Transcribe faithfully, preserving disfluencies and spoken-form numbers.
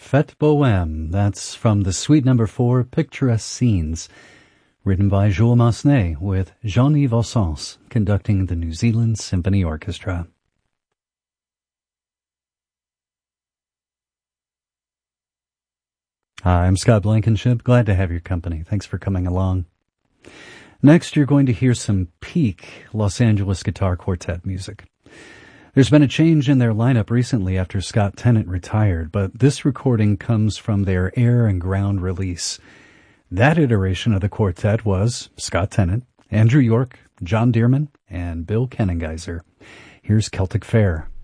Fête Bohème, that's from the Suite Number four, Picturesque Scenes, written by Jules Massenet, with Jean-Yves Ossens conducting the New Zealand Symphony Orchestra. Hi, I'm Scott Blankenship. Glad to have your company. Thanks for coming along. Next, you're going to hear some peak Los Angeles Guitar Quartet music. There's been a change in their lineup recently after Scott Tennant retired, but this recording comes from their Air and Ground release. That iteration of the quartet was Scott Tennant, Andrew York, John Dearman, and Bill Kennengeiser. Here's Celtic Fair.